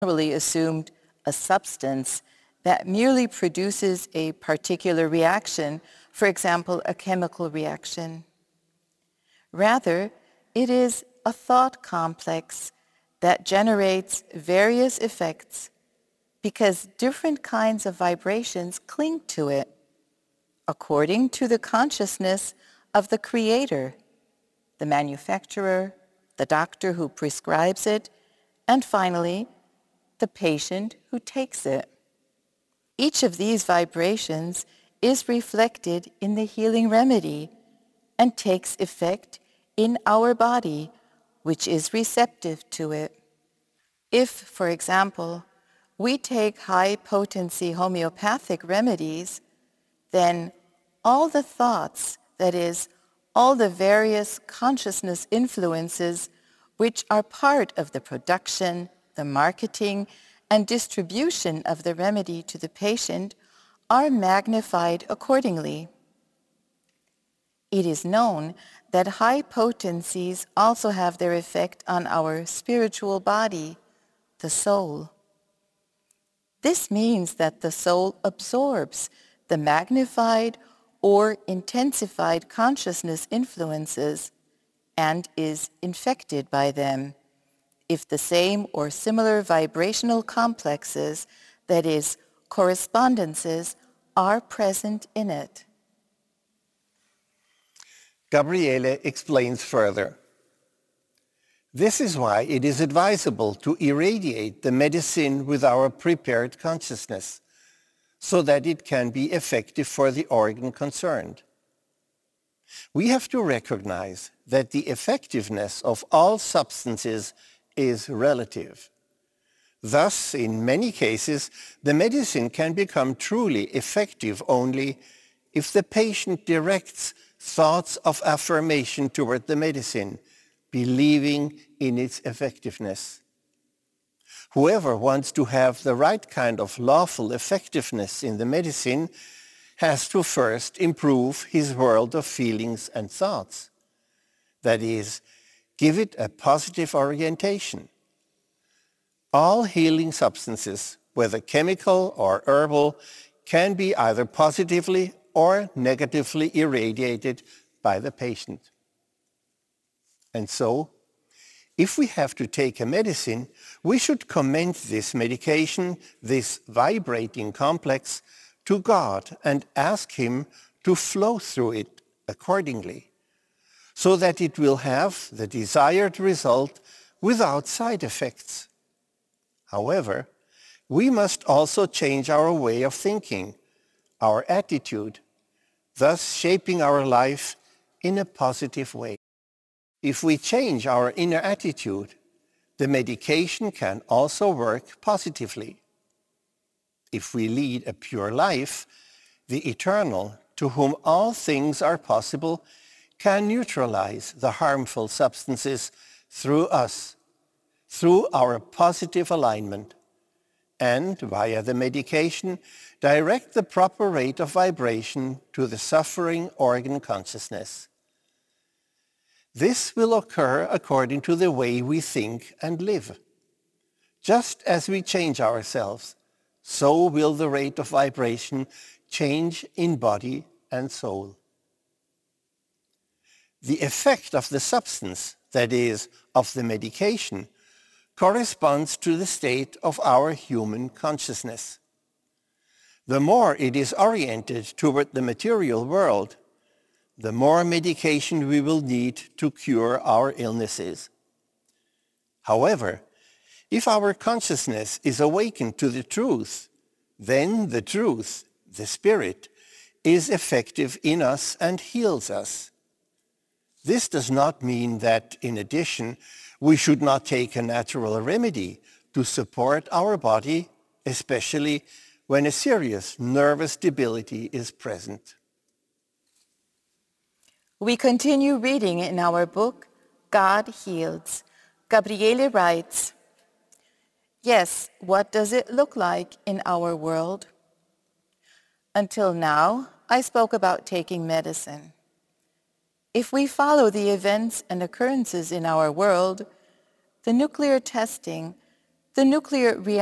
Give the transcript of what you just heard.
generally assumed a substance that merely produces a particular reaction, for example, a chemical reaction. Rather, it is a thought complex that generates various effects because different kinds of vibrations cling to it according to the consciousness of the creator, the manufacturer, the doctor who prescribes it, and finally, the patient who takes it. Each of these vibrations is reflected in the healing remedy and takes effect in our body, which is receptive to it. If, for example, we take high-potency homeopathic remedies, then all the thoughts, that is, all the various consciousness influences which are part of the production, the marketing, and distribution of the remedy to the patient are magnified accordingly. It is known that high potencies also have their effect on our spiritual body, the soul. This means that the soul absorbs the magnified or intensified consciousness influences and is infected by them if the same or similar vibrational complexes, that is, correspondences, are present in it. Gabriele explains further. This is why it is advisable to irradiate the medicine with our prepared consciousness, so that it can be effective for the organ concerned. We have to recognize that the effectiveness of all substances is relative. Thus, in many cases, the medicine can become truly effective only if the patient directs thoughts of affirmation toward the medicine, believing in its effectiveness. Whoever wants to have the right kind of lawful effectiveness in the medicine has to first improve his world of feelings and thoughts. That is, give it a positive orientation. All healing substances, whether chemical or herbal, can be either positively or negatively irradiated by the patient. And so, if we have to take a medicine, we should commend this medication, this vibrating complex, to God and ask Him to flow through it accordingly, so that it will have the desired result without side effects. However, we must also change our way of thinking, our attitude, thus shaping our life in a positive way. If we change our inner attitude, the medication can also work positively. If we lead a pure life, the Eternal, to whom all things are possible, can neutralize the harmful substances through us, through our positive alignment, and via the medication, direct the proper rate of vibration to the suffering organ consciousness. This will occur according to the way we think and live. Just as we change ourselves, so will the rate of vibration change in body and soul. The effect of the substance, that is, of the medication, corresponds to the state of our human consciousness. The more it is oriented toward the material world, the more medication we will need to cure our illnesses. However, if our consciousness is awakened to the truth, then the truth, the Spirit, is effective in us and heals us. This does not mean that, in addition, we should not take a natural remedy to support our body, especially when a serious nervous debility is present. We continue reading in our book, God Heals. Gabriele writes, "Yes, what does it look like in our world? Until now, I spoke about taking medicine. If we follow the events and occurrences in our world, the nuclear testing, The nuclear